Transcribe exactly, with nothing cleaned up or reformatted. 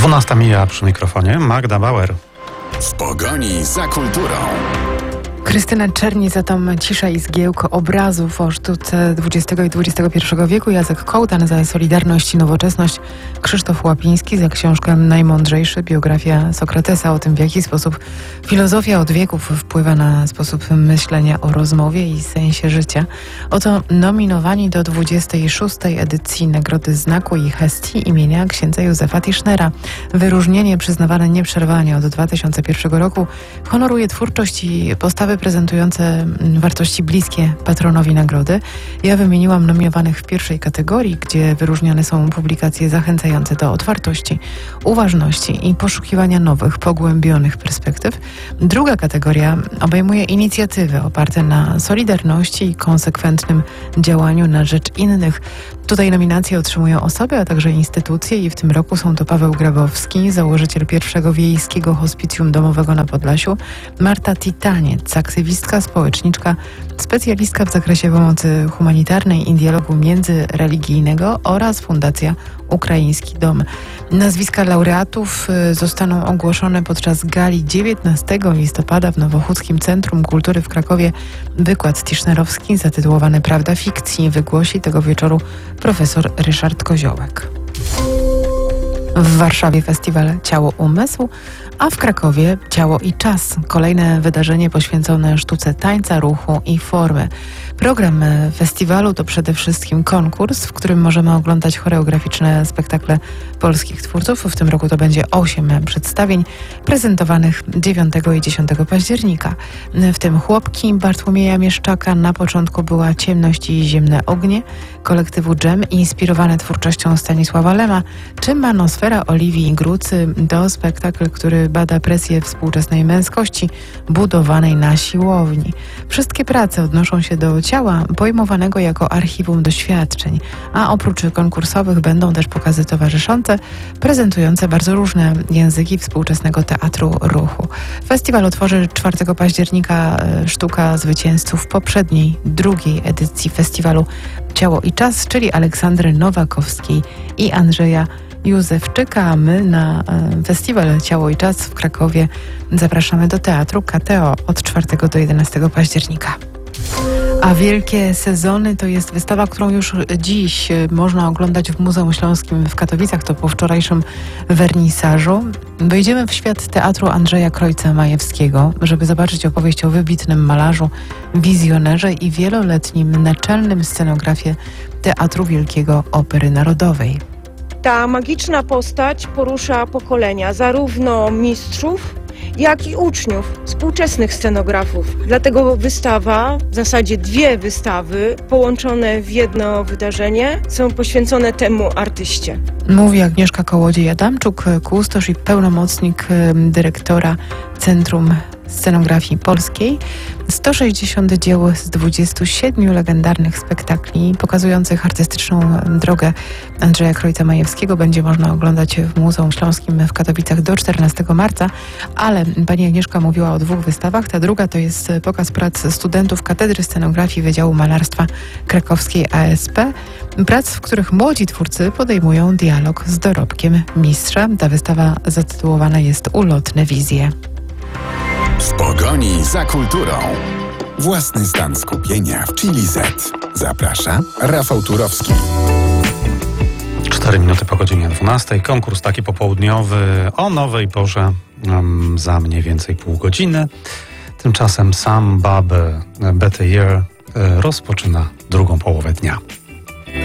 dwunasta mija przy mikrofonie Magda Bauer. W pogoni za kulturą. Krystyna Czerni, zatem Cisza i zgiełk obrazów o sztuce dwudziestego i dwudziestego pierwszego wieku, Jacek Kołtan za Solidarność i Nowoczesność, Krzysztof Łapiński za książkę Najmądrzejszy, biografia Sokratesa o tym, w jaki sposób filozofia od wieków wpływa na sposób myślenia o rozmowie i sensie życia. Oto nominowani do dwudziestej szóstej edycji Nagrody Znaku i Hestii imienia księdza Józefa Tischnera. Wyróżnienie przyznawane nieprzerwanie od dwa tysiące pierwszego roku honoruje twórczość i postawy prezentujące wartości bliskie patronowi nagrody. Ja wymieniłam nominowanych w pierwszej kategorii, gdzie wyróżniane są publikacje zachęcające do otwartości, uważności i poszukiwania nowych, pogłębionych perspektyw. Druga kategoria obejmuje inicjatywy oparte na solidarności i konsekwentnym działaniu na rzecz innych. Tutaj nominacje otrzymują osoby, a także instytucje i w tym roku są to Paweł Grabowski, założyciel pierwszego wiejskiego hospicjum domowego na Podlasiu, Marta Titaniec, aktywistka, społeczniczka, specjalistka w zakresie pomocy humanitarnej i dialogu międzyreligijnego oraz Fundacja Ukraiński Dom. Nazwiska laureatów zostaną ogłoszone podczas gali dziewiętnastego listopada w Nowochódzkim Centrum Kultury w Krakowie. Wykład tischnerowski zatytułowany Prawda fikcji wygłosi tego wieczoru profesor Ryszard Koziołek. W Warszawie festiwal Ciało Umysł, a w Krakowie Ciało i Czas. Kolejne wydarzenie poświęcone sztuce tańca, ruchu i formy. Program festiwalu to przede wszystkim konkurs, w którym możemy oglądać choreograficzne spektakle polskich twórców. W tym roku to będzie osiem przedstawień prezentowanych dziewiątego i dziesiątego października. W tym Chłopki Bartłomieja Mieszczaka, Na początku była ciemność i ziemne ognie kolektywu Dżem, inspirowane twórczością Stanisława Lema, czy Manosfera Oliwii Grucy, to spektakl, który bada presję współczesnej męskości budowanej na siłowni. Wszystkie prace odnoszą się do ciała pojmowanego jako archiwum doświadczeń, a oprócz konkursowych będą też pokazy towarzyszące, prezentujące bardzo różne języki współczesnego teatru ruchu. Festiwal otworzy czwartego października sztuka zwycięzców poprzedniej, drugiej edycji festiwalu Ciało i Czas, czyli Aleksandry Nowakowskiej i Andrzeja Józefczyka, a my na festiwal Ciało i Czas w Krakowie zapraszamy do Teatru K T O od czwartego do jedenastego października. A Wielkie Sezony to jest wystawa, którą już dziś można oglądać w Muzeum Śląskim w Katowicach, to po wczorajszym wernisażu. Wejdziemy w świat teatru Andrzeja Krojca-Majewskiego, żeby zobaczyć opowieść o wybitnym malarzu, wizjonerze i wieloletnim naczelnym scenografie Teatru Wielkiego Opery Narodowej. Ta magiczna postać porusza pokolenia, zarówno mistrzów, jak i uczniów, współczesnych scenografów. Dlatego wystawa, w zasadzie dwie wystawy, połączone w jedno wydarzenie, są poświęcone temu artyście. Mówi Agnieszka Kołodziej-Adamczuk, kustosz i pełnomocnik dyrektora Centrum Scenografii Polskiej. sto sześćdziesiąt dzieł z dwudziestu siedmiu legendarnych spektakli pokazujących artystyczną drogę Andrzeja Krojca-Majewskiego będzie można oglądać w Muzeum Śląskim w Katowicach do czternastego marca, ale pani Agnieszka mówiła o dwóch wystawach. Ta druga to jest pokaz prac studentów Katedry Scenografii Wydziału Malarstwa Krakowskiej A S P. Prac, w których młodzi twórcy podejmują dialog z dorobkiem mistrza. Ta wystawa zatytułowana jest Ulotne wizje. W pogoni za kulturą. Własny stan skupienia w Chili Z. Zaprasza Rafał Turowski. Cztery minuty po godzinie dwunastej. Konkurs taki popołudniowy o nowej porze um, za mniej więcej pół godziny. Tymczasem Sam Babe Better Year rozpoczyna drugą połowę dnia.